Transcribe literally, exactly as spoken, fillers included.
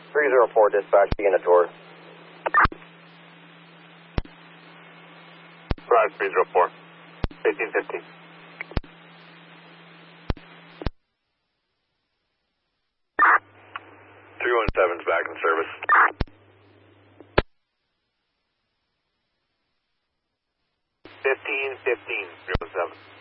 three zero four dispatch, begin a tour. Drive three zero four, eighteen fifteen. three one seven's back in service. fifteen fifteen, three one seven.